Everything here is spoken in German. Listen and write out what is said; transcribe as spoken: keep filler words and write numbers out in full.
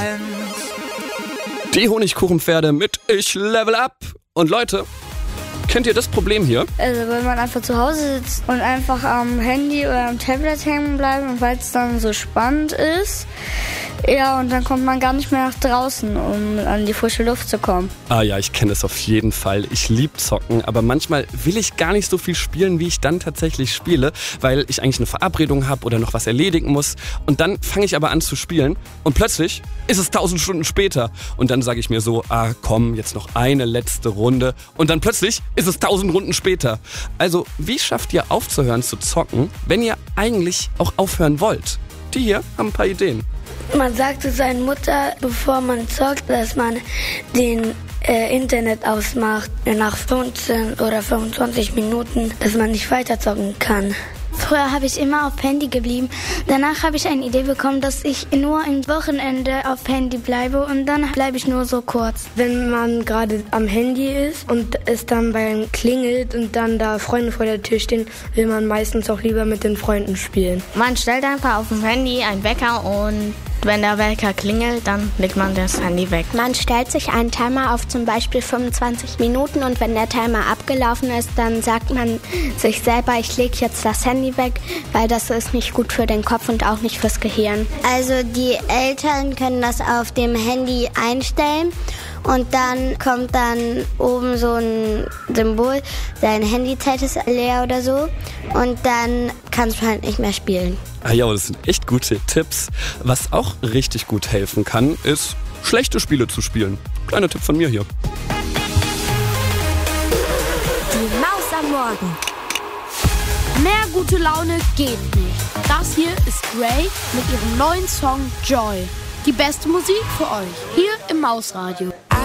Die Honigkuchenpferde mit Ich Level Up. Und Leute, kennt ihr das Problem hier? Also wenn man einfach zu Hause sitzt und einfach am Handy oder am Tablet hängen bleibt und weil es dann so spannend ist, ja, und dann kommt man gar nicht mehr nach draußen, um an die frische Luft zu kommen. Ah ja, ich kenne es auf jeden Fall. Ich lieb Zocken, aber manchmal will ich gar nicht so viel spielen, wie ich dann tatsächlich spiele, weil ich eigentlich eine Verabredung habe oder noch was erledigen muss. Und dann fange ich aber an zu spielen und plötzlich ist es tausend Stunden später. Und dann sage ich mir so, ah komm, jetzt noch eine letzte Runde. Und dann plötzlich ist es tausend Runden später. Also, wie schafft ihr aufzuhören zu zocken, wenn ihr eigentlich auch aufhören wollt? Die hier haben ein paar Ideen. Man sagt zu seiner Mutter, bevor man zockt, dass man den äh, Internet ausmacht nach fünfzehn oder fünfundzwanzig Minuten, dass man nicht weiter zocken kann. Früher habe ich immer auf Handy geblieben. Danach habe ich eine Idee bekommen, dass ich nur am Wochenende auf Handy bleibe und dann bleibe ich nur so kurz. Wenn man gerade am Handy ist und es dann beim klingelt und dann da Freunde vor der Tür stehen, will man meistens auch lieber mit den Freunden spielen. Man stellt einfach auf dem Handy einen Wecker und wenn der Wecker klingelt, dann legt man das Handy weg. Man stellt sich einen Timer auf zum Beispiel fünfundzwanzig Minuten und wenn der Timer abgelaufen ist, dann sagt man sich selber, ich lege jetzt das Handy weg, weil das ist nicht gut für den Kopf und auch nicht fürs Gehirn. Also die Eltern können das auf dem Handy einstellen. Und dann kommt dann oben so ein Symbol, deine Handyzeit ist leer oder so. Und dann kannst du halt nicht mehr spielen. Ah ja, das sind echt gute Tipps. Was auch richtig gut helfen kann, ist, schlechte Spiele zu spielen. Kleiner Tipp von mir hier. Die Maus am Morgen. Mehr gute Laune geht nicht. Das hier ist Ray mit ihrem neuen Song Joy. Die beste Musik für euch, hier im Mausradio.